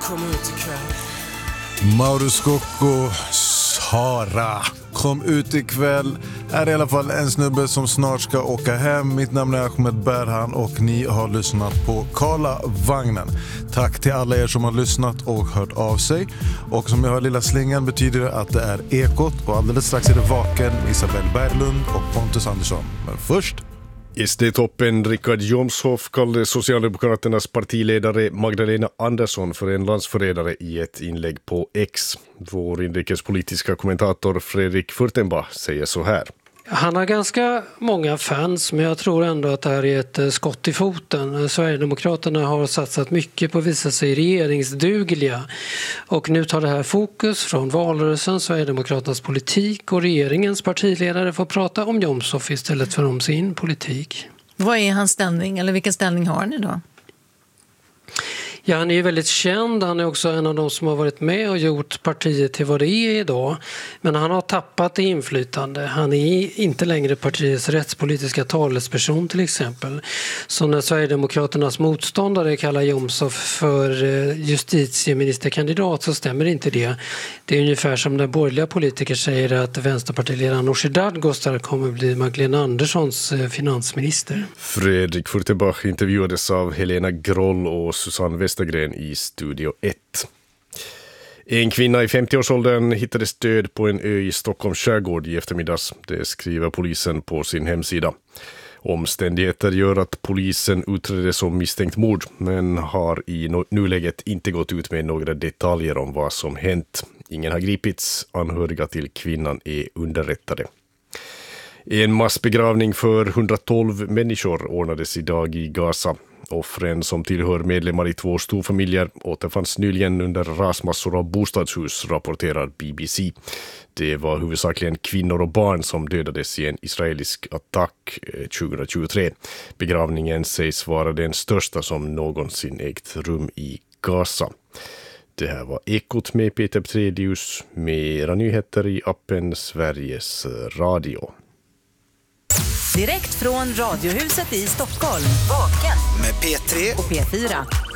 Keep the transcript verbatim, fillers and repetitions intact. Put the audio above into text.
Kom ut ikväll. Mauro Scocco, Sara. Kom ut ikväll är i alla fall en snubbe som snart ska åka hem. Mitt namn är Ahmed Berhan och ni har lyssnat på Karlavagnen. Tack till alla er som har lyssnat och hört av sig. Och som jag hör lilla slingan betyder det att det är Ekot. Och alldeles strax är det Vaken, Isabel Berglund och Pontus Andersson. Men först... S D-toppen Richard Jomshof kallade Socialdemokraternas partiledare Magdalena Andersson för en landsförrädare i ett inlägg på X. Vår inrikespolitiska kommentator Fredrik Furtenbach säger så här. Han har ganska många fans, men jag tror ändå att det här är ett skott i foten. Sverigedemokraterna har satsat mycket på att visa sig regeringsdugliga. Och nu tar det här fokus från valrörelsen, Sverigedemokraternas politik, och regeringens partiledare får prata om Jomshof istället för om sin politik. Vad är hans ställning, eller vilken ställning har han idag? Ja, han är ju väldigt känd. Han är också en av de som har varit med och gjort partiet till vad det är idag. Men han har tappat i inflytande. Han är inte längre partiets rättspolitiska talesperson till exempel. Så när Sverigedemokraternas motståndare kallar Jomshof för justitieministerkandidat så stämmer inte det. Det är ungefär som när borgerliga politiker säger att vänsterpartiledaren Nooshi Dadgostar kommer bli Magdalena Anderssons finansminister. Fredrik Furtenbach intervjuades av Helena Groll och Susanne Westergren i Studio ett. En kvinna i femtioårsåldern hittades död på en ö i Stockholms skärgård i eftermiddags. Det skriver polisen på sin hemsida. Omständigheter gör att polisen utreder som misstänkt mord, men har i nuläget inte gått ut med några detaljer om vad som hänt. Ingen har gripits, anhöriga till kvinnan är underrättade. En massbegravning för hundratolv människor ordnades idag i Gaza. Offren som tillhör medlemmar i två storfamiljer återfanns nyligen under rasmassor av bostadshus, rapporterar B B C. Det var huvudsakligen kvinnor och barn som dödades i en israelisk attack tjugohundratjugotre. Begravningen sägs vara den största som någonsin ägt rum i Gaza. Det här var Ekot med Peter Petredius. Mera nyheter i appen Sveriges Radio. Direkt från Radiohuset i Stockholm. Vaken med P tre och P fyra.